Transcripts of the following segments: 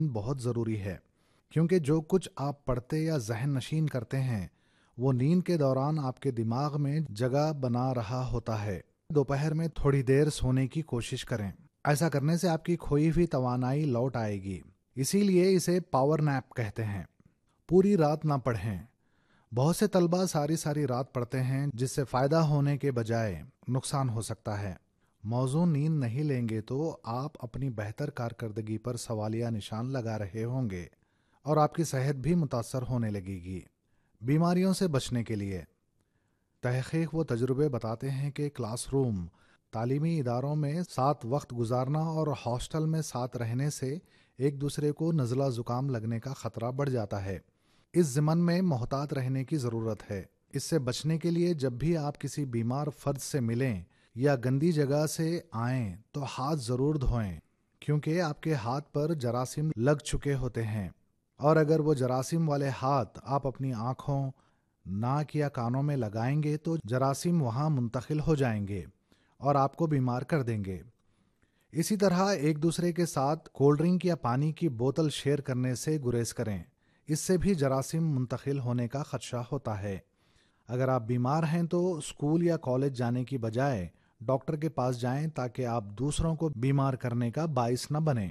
بہت ضروری ہے، کیونکہ جو کچھ آپ پڑھتے یا ذہن نشین کرتے ہیں وہ نیند کے دوران آپ کے دماغ میں جگہ بنا رہا ہوتا ہے۔ دوپہر میں تھوڑی دیر سونے کی کوشش کریں، ایسا کرنے سے آپ کی کھوئی ہوئی توانائی لوٹ آئے گی، اسی لیے اسے پاور نیپ کہتے ہیں۔ پوری رات نہ پڑھیں، بہت سے طلبہ ساری رات پڑھتے ہیں جس سے فائدہ ہونے کے بجائے نقصان ہو سکتا ہے۔ موزوں نیند نہیں لیں گے تو آپ اپنی بہتر کارکردگی پر سوالیہ نشان لگا رہے ہوں گے اور آپ کی صحت بھی متاثر ہونے لگے گی۔ بیماریوں سے بچنے کے لیے تحقیق و تجربے بتاتے ہیں کہ کلاس روم، تعلیمی اداروں میں ساتھ وقت گزارنا اور ہاسٹل میں ساتھ رہنے سے ایک دوسرے کو نزلہ زکام لگنے کا خطرہ بڑھ جاتا ہے۔ اس ضمن میں محتاط رہنے کی ضرورت ہے۔ اس سے بچنے کے لیے جب بھی آپ کسی بیمار فرد سے ملیں یا گندی جگہ سے آئیں تو ہاتھ ضرور دھوئیں، کیونکہ آپ کے ہاتھ پر جراثیم لگ چکے ہوتے ہیں، اور اگر وہ جراثیم والے ہاتھ آپ اپنی آنکھوں، ناک یا کانوں میں لگائیں گے تو جراثیم وہاں منتقل ہو جائیں گے اور آپ کو بیمار کر دیں گے۔ اسی طرح ایک دوسرے کے ساتھ کولڈ ڈرنک یا پانی کی بوتل شیئر کرنے سے گریز کریں، اس سے بھی جراثیم منتقل ہونے کا خدشہ ہوتا ہے۔ اگر آپ بیمار ہیں تو اسکول یا کالج جانے کی بجائے ڈاکٹر کے پاس جائیں تاکہ آپ دوسروں کو بیمار کرنے کا باعث نہ بنیں۔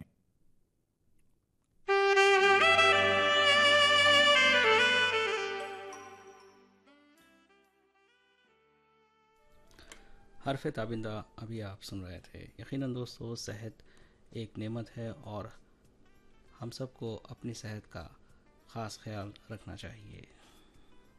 حرف تابندہ ابھی آپ سن رہے تھے۔ یقیناً دوستو، صحت ایک نعمت ہے اور ہم سب کو اپنی صحت کا خاص خیال رکھنا چاہیے۔